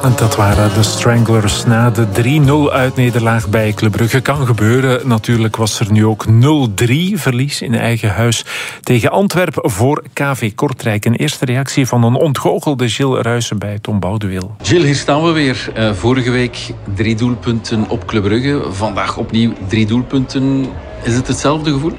Dat waren de Stranglers na de 3-0 uitnederlaag bij Club Brugge. Kan gebeuren. Natuurlijk was er nu ook 0-3 verlies in eigen huis tegen Antwerpen voor KV Kortrijk. Een eerste reactie van een ontgoochelde Gilles Ruijsen bij Tom Boudewil. Gilles, hier staan we weer. Vorige week 3 doelpunten op Club Brugge. Vandaag opnieuw 3 doelpunten. Is het hetzelfde gevoel?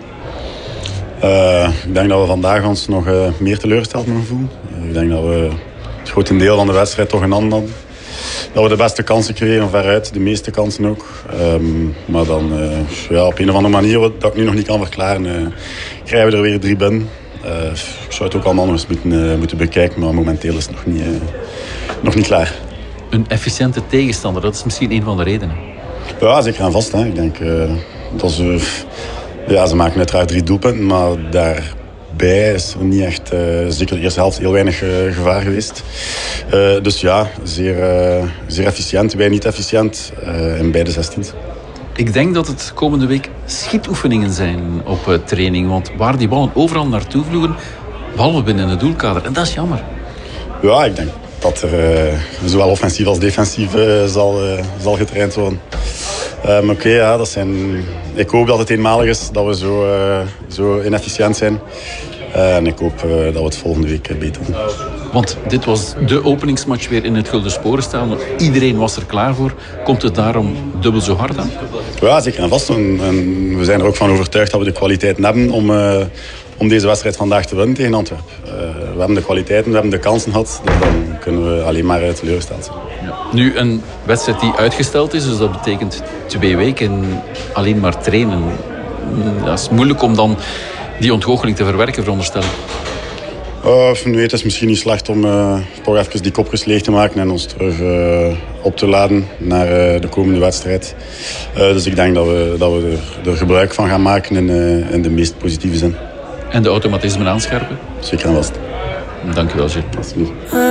Ik denk dat we vandaag ons nog meer teleurgesteld mogen voelen. Ik denk dat we het grote deel van de wedstrijd toch een handen hadden. Dat we de beste kansen kregen, veruit de meeste kansen ook. Maar dan op een of andere manier, dat ik nu nog niet kan verklaren, krijgen we er weer 3 binnen. Ik zou het ook allemaal nog eens moeten bekijken, maar momenteel is het nog niet klaar. Een efficiënte tegenstander, dat is misschien een van de redenen. Ja, zeker en vast. Hè. Ik denk dat ze maken uiteraard 3 doelpunten, maar daarbij is er niet echt, zeker de eerste helft, heel weinig gevaar geweest. Dus ja, zeer efficiënt. Wij niet efficiënt in beide 16's. Ik denk dat het komende week schietoefeningen zijn op training. Want waar die ballen overal naartoe vloegen, behalve binnen het doelkader. En dat is jammer. Ja, ik denk dat er zowel offensief als defensief zal getraind worden. Maar oké, ik hoop dat het eenmalig is, dat we zo inefficiënt zijn. En ik hoop dat we het volgende week beter doen. Want dit was de openingsmatch weer in het Gulden Sporenstadion. Iedereen was er klaar voor. Komt het daarom dubbel zo hard aan? Ja, zeker en vast. En we zijn er ook van overtuigd dat we de kwaliteiten hebben om deze wedstrijd vandaag te winnen tegen Antwerpen. We hebben de kwaliteiten, we hebben de kansen gehad. Dus dan kunnen we alleen maar teleurgesteld zijn. Ja. Nu, een wedstrijd die uitgesteld is, dus dat betekent 2 weken alleen maar trainen. Dat is moeilijk om dan die ontgoocheling te verwerken, veronderstel ik. Nee, het is misschien niet slecht om toch even die kopjes leeg te maken en ons terug op te laden naar de komende wedstrijd. Dus ik denk dat we er gebruik van gaan maken in de meest positieve zin. En de automatismen aanscherpen? Zeker en vast. Dank u wel, Gilles.